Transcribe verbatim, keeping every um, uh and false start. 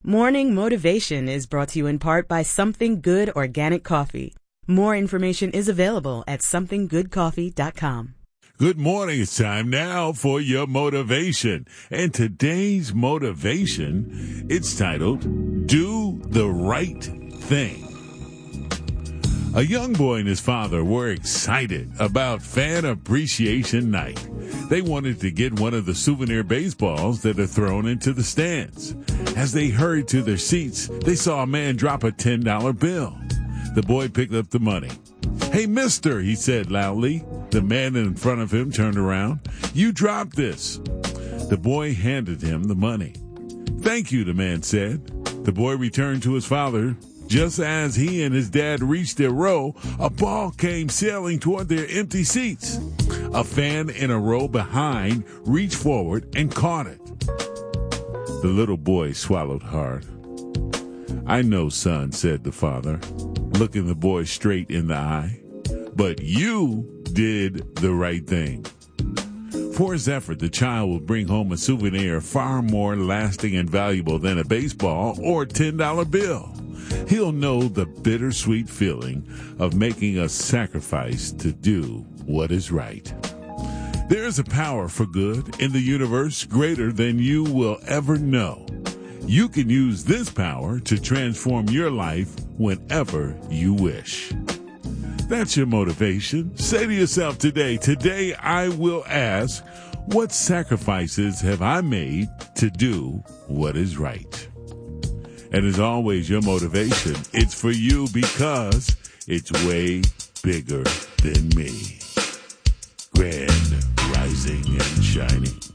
Morning Motivation is brought to you in part by Something Good Organic Coffee. More information is available at something good coffee dot com. Good morning. It's time now for your motivation. And today's motivation, it's titled, Do the Right Thing. A young boy and his father were excited about Fan Appreciation Night. They wanted to get one of the souvenir baseballs that are thrown into the stands. As they hurried to their seats, they saw a man drop a ten dollar bill. The boy picked up the money. "Hey, mister," he said loudly. The man in front of him turned around. "You dropped this." The boy handed him the money. "Thank you," the man said. The boy returned to his father. Just as he and his dad reached their row, a ball came sailing toward their empty seats. A fan in a row behind reached forward and caught it. The little boy swallowed hard. "I know, son," said the father, looking the boy straight in the eye. "But you did the right thing." For his effort, the child will bring home a souvenir far more lasting and valuable than a baseball or ten dollar bill. He'll know the bittersweet feeling of making a sacrifice to do what is right. There is a power for good in the universe greater than you will ever know. You can use this power to transform your life whenever you wish. That's your motivation. Say to yourself today, today I will ask, what sacrifices have I made to do what is right? And as always, your motivation, it's for you because it's way bigger than me. Grand, rising, and shining.